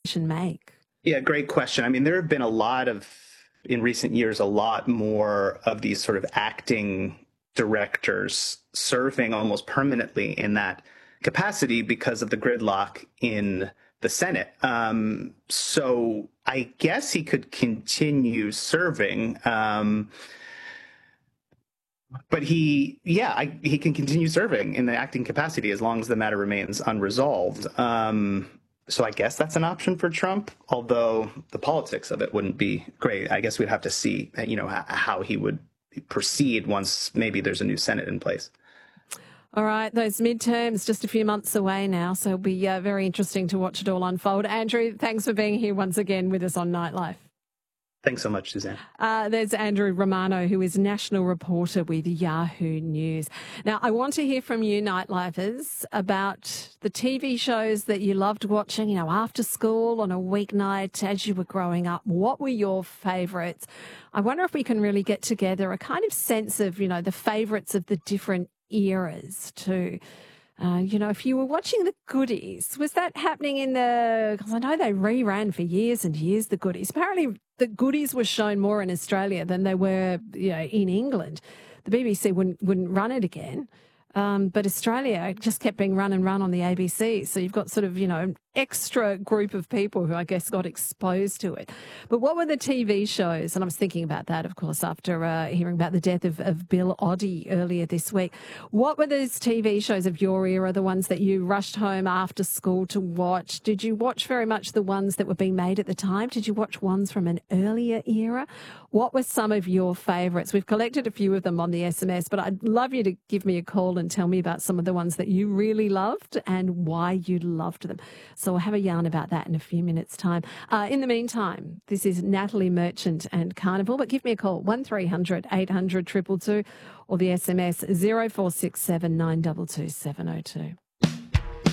mention make? Yeah, great question. I mean, there have been in recent years, a lot more of these sort of acting directors serving almost permanently in that capacity because of the gridlock in the Senate. So I guess he could continue serving. But he can continue serving in the acting capacity as long as the matter remains unresolved. So I guess that's an option for Trump, although the politics of it wouldn't be great. I guess we'd have to see, how he would proceed once maybe there's a new Senate in place. All right, those midterms just a few months away now, so it'll be very interesting to watch it all unfold. Andrew, thanks for being here once again with us on Nightlife. Thanks so much, Suzanne. There's Andrew Romano, who is national reporter with Yahoo News. Now, I want to hear from you, Nightlifers, about the TV shows that you loved watching, after school on a weeknight as you were growing up. What were your favourites? I wonder if we can really get together a kind of sense of, the favourites of the different eras too. If you were watching the Goodies, was that happening because I know they reran for years and years, the Goodies. Apparently the Goodies were shown more in Australia than they were, in England. The BBC wouldn't run it again. But Australia just kept being run on the ABC. So you've got sort of, an extra group of people who I guess got exposed to it. But what were the TV shows? And I was thinking about that, of course, after hearing about the death of Bill Oddie earlier this week. What were those TV shows of your era, the ones that you rushed home after school to watch? Did you watch very much the ones that were being made at the time? Did you watch ones from an earlier era? What were some of your favourites? We've collected a few of them on the SMS, but I'd love you to give me a call and tell me about some of the ones that you really loved and why you loved them. So we'll have a yarn about that in a few minutes' time. In the meantime, this is Natalie Merchant and Carnival, but give me a call, 1300 800 222 or the SMS 0467 922 702.